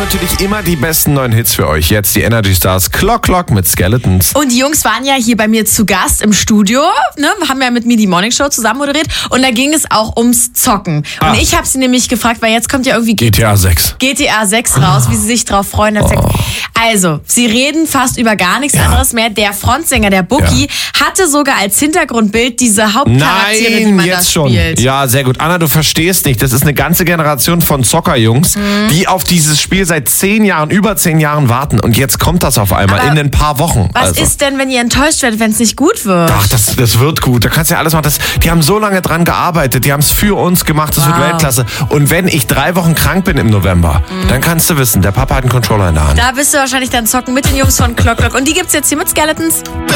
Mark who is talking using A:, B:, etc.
A: natürlich immer die besten neuen Hits für euch. Jetzt die Energy Stars Clock Clock mit Skeletons.
B: Und die Jungs waren ja hier bei mir zu Gast im Studio, ne? Haben ja mit mir die Morning Show zusammen moderiert und da ging es auch ums Zocken. Und ich habe sie nämlich gefragt, weil jetzt kommt ja irgendwie
A: GTA 6
B: raus, wie sie sich drauf freuen. Also, sie reden fast über gar nichts anderes mehr. Der Frontsänger, der Boogie, hatte sogar als Hintergrundbild diese Hauptcharaktere, die man da
A: jetzt schon.
B: spielt.
A: Ja, sehr gut. Anna, du verstehst nicht. Das ist eine ganze Generation von Zockerjungs, die auf dieses Spiel seit 10 Jahren, über 10 Jahren warten. Und jetzt kommt das auf einmal in ein paar Wochen.
B: Was ist denn, wenn ihr enttäuscht werdet, wenn es nicht gut wird?
A: Ach, das wird gut. Da kannst du ja alles machen. Die haben so lange dran gearbeitet. Die haben es für uns gemacht. Das wird Weltklasse. Und wenn ich 3 Wochen krank bin im November, dann kannst du wissen, der Papa hat einen Controller in der Hand.
B: Da bist du wahrscheinlich dann zocken mit den Jungs von Clock Clock. Und die gibt's jetzt hier mit Skeletons.